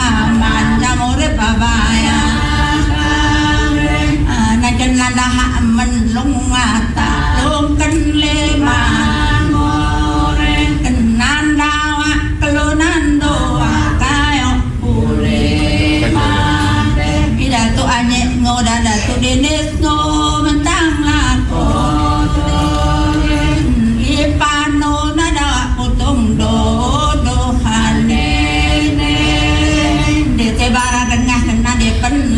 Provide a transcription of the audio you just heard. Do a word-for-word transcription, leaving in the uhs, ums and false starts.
man cha mô rê bà bài na chân là đã hạ mình lung ta lung cân lê mà